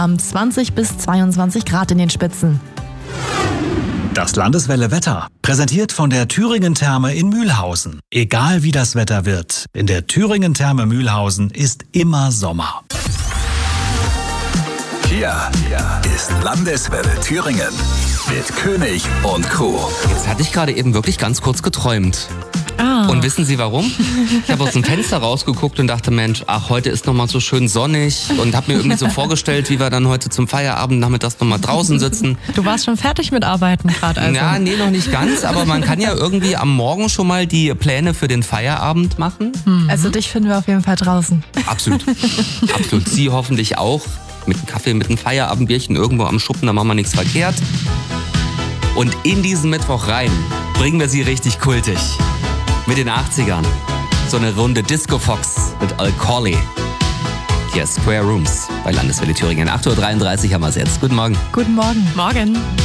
20 bis 22 Grad in den Spitzen. Das Landeswelle Wetter, präsentiert von der Thüringen Therme in Mühlhausen. Egal wie das Wetter wird, in der Thüringen Therme Mühlhausen ist immer Sommer. Hier ist Landeswelle Thüringen mit König und Co. Jetzt hatte ich gerade eben wirklich ganz kurz geträumt. Und wissen Sie warum? Ich habe aus dem Fenster rausgeguckt und dachte, Mensch, heute ist nochmal so schön sonnig und habe mir irgendwie so vorgestellt, wie wir dann heute zum Feierabend nachmittags nochmal draußen sitzen. Du warst schon fertig mit Arbeiten gerade also. Ja, nee, noch nicht ganz, aber man kann ja irgendwie am Morgen schon mal die Pläne für den Feierabend machen. Also dich finden wir auf jeden Fall draußen. Absolut. Absolut. Sie hoffentlich auch. Mit einem Kaffee, mit einem Feierabendbierchen irgendwo am Schuppen, da machen wir nichts verkehrt. Und in diesen Mittwoch rein bringen wir Sie richtig kultig. Mit den 80ern. So eine Runde Disco Fox mit Al Corley. Hier ist Square Rooms bei Landeswelle Thüringen. 8.33 Uhr haben wir es jetzt. Guten Morgen. Guten Morgen. Morgen.